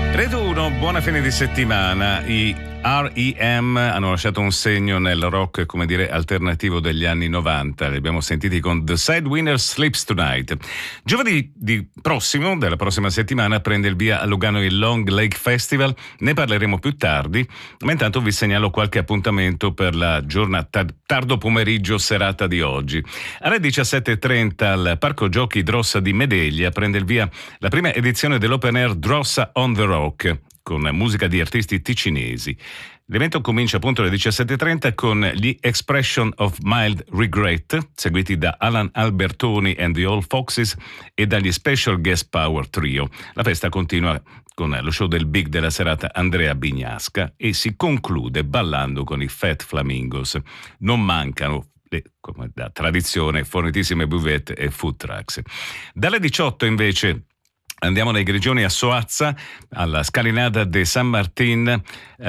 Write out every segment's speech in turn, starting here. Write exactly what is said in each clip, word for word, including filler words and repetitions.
Redo uno, buona fine di settimana. I R E M hanno lasciato un segno nel rock, come dire, alternativo degli anni novanta. Li abbiamo sentiti con The Sidewinner Sleeps Tonight. Giovedì di prossimo, della prossima settimana, prende il via a Lugano il Long Lake Festival. Ne parleremo più tardi, ma intanto vi segnalo qualche appuntamento per la giornata tardo pomeriggio serata di oggi. Alle diciassette e trenta al Parco Giochi Drossa di Medeglia prende il via la prima edizione dell'Open Air Drossa on the Rock, con musica di artisti ticinesi. L'evento comincia appunto alle diciassette e trenta con gli Expression of Mild Regret, seguiti da Alan Albertoni and the Old Foxes e dagli Special Guest Power Trio. La festa continua con lo show del big della serata Andrea Bignasca e si conclude ballando con i Fat Flamingos. Non mancano, come da tradizione, fornitissime buvette e food trucks. Dalle diciotto invece andiamo nei Grigioni a Soazza, alla Scalinada de San Martin,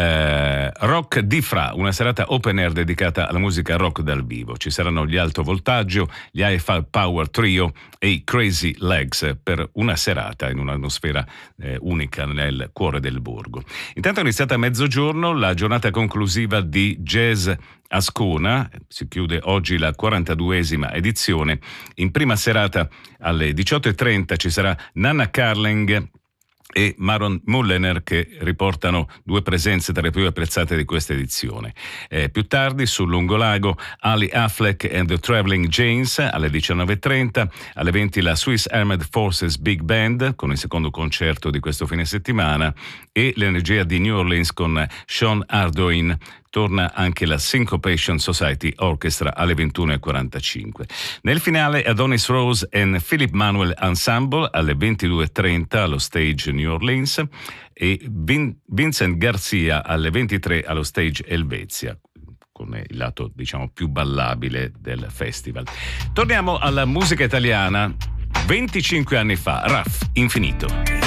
eh, Rock di Fra, una serata open air dedicata alla musica rock dal vivo. Ci saranno gli Alto Voltaggio, gli I F Power Trio e i Crazy Legs per una serata in un'atmosfera eh, unica nel cuore del borgo. Intanto è iniziata a mezzogiorno la giornata conclusiva di Jazz Ascona, si chiude oggi la quarantaduesima edizione. In prima serata alle diciotto e trenta ci sarà Nanna Carling e Maron Mullener che riportano due presenze tra le più apprezzate di questa edizione. Eh, più tardi sul Lungolago Ali Affleck and the Traveling Janes alle diciannove e trenta, alle venti la Swiss Armed Forces Big Band con il secondo concerto di questo fine settimana e l'energia di New Orleans con Sean Ardoin. Torna anche la Syncopation Society Orchestra alle ventuno e quarantacinque. Nel finale Adonis Rose and Philip Manuel Ensemble alle ventidue e trenta allo stage New Orleans e Vin- Vincent Garcia alle ventitré allo stage Helvetia, con il lato diciamo più ballabile del festival. Torniamo alla musica italiana. venticinque anni fa, Raff, Infinito.